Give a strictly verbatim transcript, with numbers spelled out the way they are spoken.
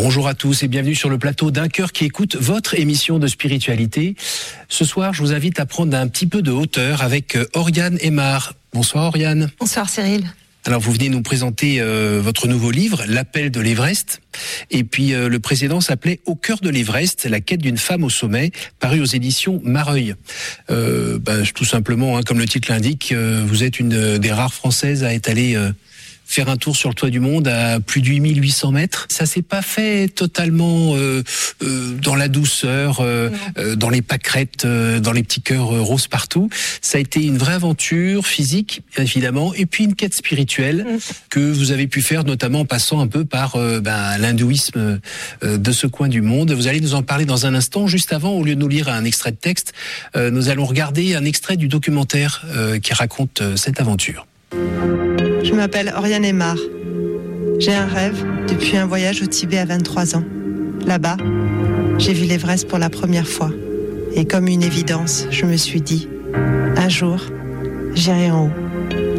Bonjour à tous et bienvenue sur le plateau d'un cœur qui écoute votre émission de spiritualité. Ce soir, je vous invite à prendre un petit peu de hauteur avec Oriane Aymar. Bonsoir Oriane. Bonsoir Cyril. Alors vous venez nous présenter euh, votre nouveau livre, L'appel de l'Everest. Et puis euh, le précédent s'appelait Au cœur de l'Everest, la quête d'une femme au sommet, paru aux éditions Mareuil. Euh, ben, tout simplement, hein, comme le titre l'indique, euh, vous êtes une des rares Françaises à être allée euh, faire un tour sur le toit du monde à plus de huit mille huit cents mètres. Ça s'est pas fait totalement euh, euh, dans la douceur, euh, euh, dans les pâquerettes, euh, dans les petits cœurs euh, roses partout. Ça a été une vraie aventure physique, évidemment, et puis une quête spirituelle mmh. que vous avez pu faire, notamment en passant un peu par euh, ben, l'hindouisme euh, de ce coin du monde. Vous allez nous en parler dans un instant. Juste avant, au lieu de nous lire un extrait de texte, euh, nous allons regarder un extrait du documentaire euh, qui raconte euh, cette aventure. Je m'appelle Oriane Aymar. J'ai un rêve depuis un voyage au Tibet à vingt-trois ans. Là-bas, j'ai vu l'Everest pour la première fois. Et comme une évidence, je me suis dit, un jour, j'irai en haut.